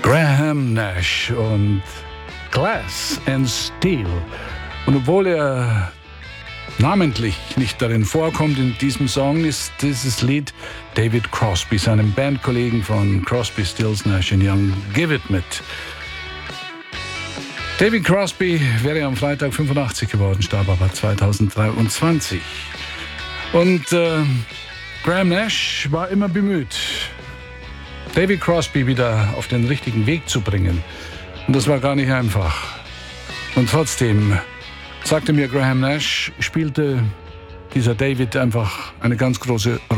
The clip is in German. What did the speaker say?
Graham Nash und Glass and Steel. Und obwohl er namentlich nicht darin vorkommt in diesem Song, ist dieses Lied David Crosby, seinem Bandkollegen von Crosby, Stills, Nash & Young, Give It mit. David Crosby wäre am Freitag 85 geworden, starb aber 2023. Und Graham Nash war immer bemüht, David Crosby wieder auf den richtigen Weg zu bringen. Und das war gar nicht einfach. Und trotzdem, sagte mir Graham Nash, spielte dieser David einfach eine ganz große Rolle.